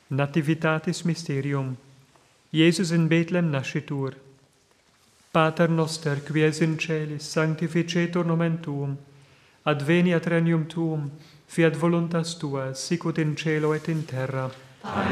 Nativitatis Mysterium. Iesus in Bethlehem nascitur. Pater noster, qui es in celis, sanctificetur nomen tuum. Adveniat regnum tuum, fiat voluntas tua, sicut in cielo et in terra.